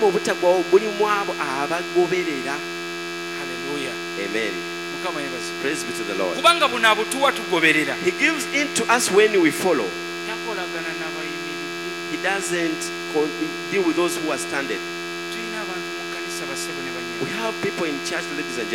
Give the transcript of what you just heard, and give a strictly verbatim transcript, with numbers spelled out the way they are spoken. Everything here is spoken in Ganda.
obutagwawo buli mu abo abagoberera. Hallelujah. Amen. Mukama yebaze. Praise be to the Lord. Kubanga buno abutuwa tugoberera. He gives in to us when we follow. Takolagana n'abayimiridde. He doesn't con- deal with those who are standing. Tulina abantu mu kkanisa basebo ne banyama. We have people in church, ladies and